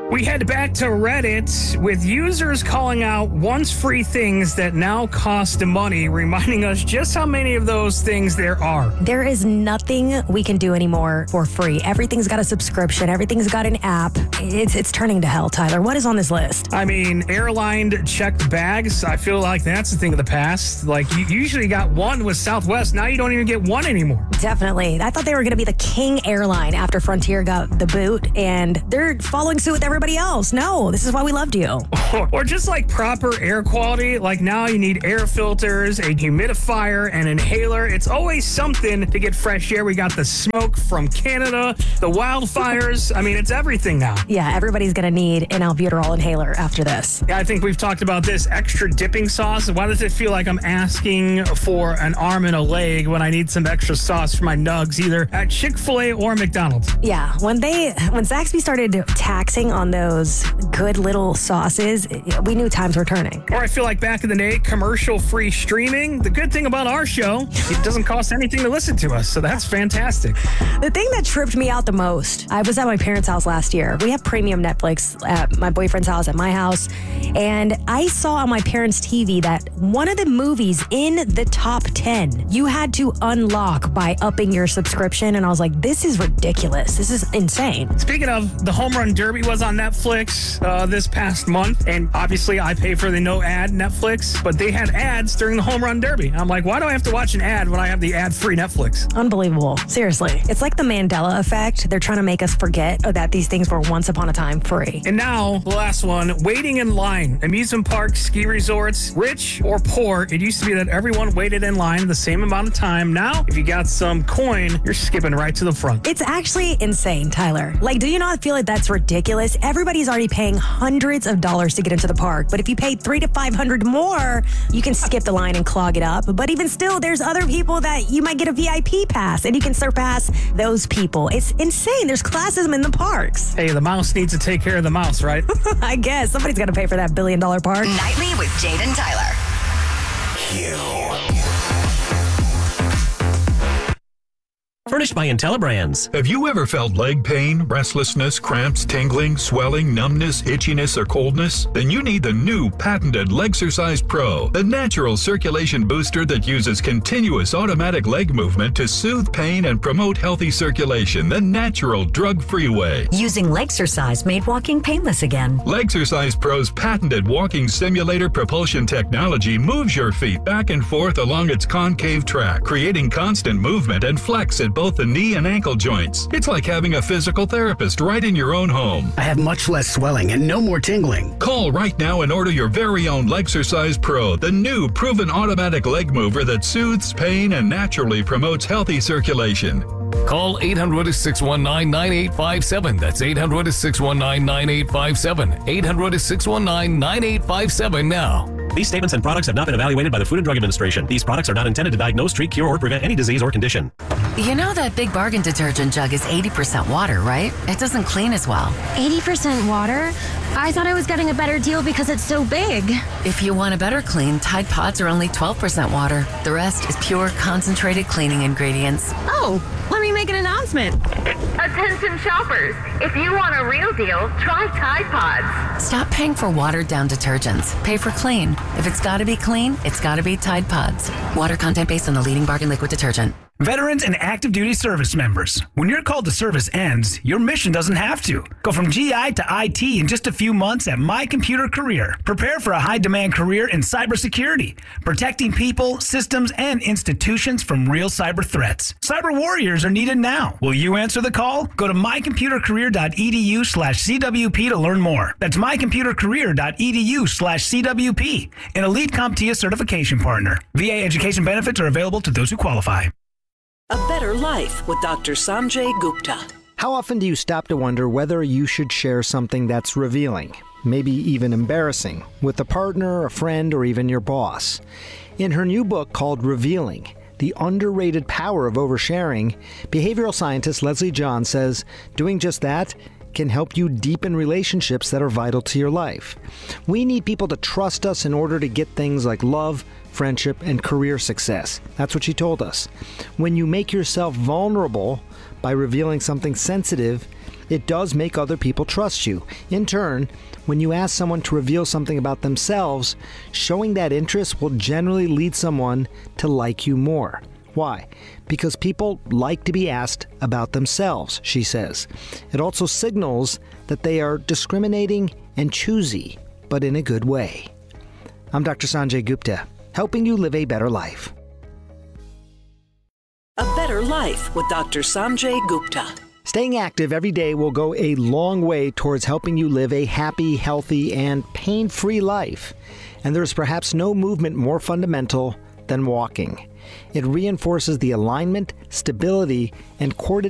We head back to Reddit with users calling out once free things that now cost money, reminding us just how many of those things there are. There is nothing we can do anymore for free. Everything's got a subscription. Everything's got an app. It's turning to hell, Tyler. What is on this list? I mean, airline checked bags. I feel like that's a thing of the past. Like, you usually got one with Southwest. Now you don't even get one anymore. Definitely. I thought they were going to be the king airline after Frontier got the boot, and they're following suit with everybody else. No, this is why we loved you. Or just like proper air quality. Like now you need air filters, a humidifier, an inhaler. It's always something to get fresh air. We got the smoke from Canada, the wildfires. I mean, it's everything now. Yeah, everybody's going to need an albuterol inhaler after this. Yeah, I think we've talked about this extra dipping sauce. Why does it feel like I'm asking for an arm and a leg when I need some extra sauce for my nugs, either at Chick-fil-A or McDonald's? Yeah, when Zaxby started taxing on those good little sauces, we knew times were turning. Or I feel like back in the day, commercial-free streaming. The good thing about our show, it doesn't cost anything to listen to us, so that's fantastic. The thing that tripped me out the most, I was at my parents' house last year. We have premium Netflix at my boyfriend's house, at my house, and I saw on my parents' TV that one of the movies in the top 10, you had to unlock by upping your subscription, and I was like, this is ridiculous. This is insane. Speaking of, the Home Run Derby was on Netflix this past month, and obviously I pay for the no-ad Netflix, but they had ads during the Home Run Derby. I'm like, why do I have to watch an ad when I have the ad-free Netflix? Unbelievable. Seriously. It's like the Mandela effect. They're trying to make us forget that these things were once upon a time free. And now, the last one, waiting in line. Amusement parks, ski resorts, rich or poor, it used to be that everyone waited in line the same amount of time. Now, if you got some coin, you're skipping right to the front. It's actually insane, Tyler. Like, do you not feel like that's ridiculous? Everybody's already paying hundreds of dollars to get into the park, but if you pay $300 to $500 more, you can skip the line and clog it up. But even still, there's other people that you might get a VIP pass, and you can surpass those people. It's insane. There's classism in the parks. Hey, the mouse needs to take care of the mouse, right? I guess somebody's got to pay for that $1 billion park. Nightly with Jade and Tyler. Furnished by IntelliBrands. Have you ever felt leg pain, restlessness, cramps, tingling, swelling, numbness, itchiness, or coldness? Then you need the new patented Legsercise Pro, the natural circulation booster that uses continuous automatic leg movement to soothe pain and promote healthy circulation the natural, drug-free way. Using Legsercise made walking painless again. Legsercise Pro's patented walking simulator propulsion technology moves your feet back and forth along its concave track, creating constant movement and flex at both the knee and ankle joints. It's like having a physical therapist right in your own home. I have much less swelling and no more tingling. Call right now and order your very own Legsercise Pro, the new proven automatic leg mover that soothes pain and naturally promotes healthy circulation. Call 800-619-9857. That's 800-619-9857. 800-619-9857 now. These statements and products have not been evaluated by the Food and Drug Administration. These products are not intended to diagnose, treat, cure, or prevent any disease or condition. You know that Big Bargain detergent jug is 80% water, right? It doesn't clean as well. 80% water? I thought I was getting a better deal because it's so big. If you want a better clean, Tide Pods are only 12% water. The rest is pure, concentrated cleaning ingredients. Oh, let me make an announcement. Attention shoppers, if you want a real deal, try Tide Pods. Stop paying for watered-down detergents. Pay for clean. If it's got to be clean, it's got to be Tide Pods. Water content based on the leading bargain liquid detergent. Veterans and active duty service members, when your call to service ends, your mission doesn't have to. Go from GI to IT in just a few months at My Computer Career. Prepare for a high-demand career in cybersecurity, protecting people, systems, and institutions from real cyber threats. Cyber warriors are needed now. Will you answer the call? Go to mycomputercareer.edu/CWP to learn more. That's mycomputercareer.edu/CWP, an elite CompTIA certification partner. VA education benefits are available to those who qualify. A Better Life with Dr. Sanjay Gupta. How often do you stop to wonder whether you should share something that's revealing, maybe even embarrassing, with a partner, a friend, or even your boss? In her new book called Revealing, The Underrated Power of Oversharing, behavioral scientist Leslie John says doing just that can help you deepen relationships that are vital to your life. We need people to trust us in order to get things like love, friendship, and career success. That's what she told us. When you make yourself vulnerable by revealing something sensitive, It does make other people trust you. In turn, when you ask someone to reveal something about themselves, showing that interest will generally lead someone to like you more. Why? Because people like to be asked about themselves, she says. It also signals that they are discriminating and choosy, but in a good way. I'm Dr. Sanjay Gupta, helping you live a better life. A Better Life with Dr. Sanjay Gupta. Staying active every day will go a long way towards helping you live a happy, healthy, and pain-free life. And there is perhaps no movement more fundamental than walking. It reinforces the alignment, stability, and coordination